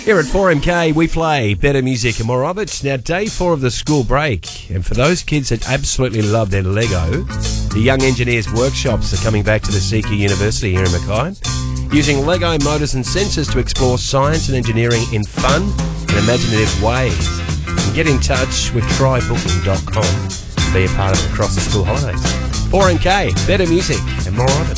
Here at 4MK, we play better music and more of it. Now, day 4 of the school break, and for those kids that absolutely love their Lego, the Young Engineers Workshops are coming back to the CQ University here in Mackay, using Lego motors and sensors to explore science and engineering in fun and imaginative ways. And get in touch with trybooking.com to be a part of it across the school holidays. 4MK, better music and more of it.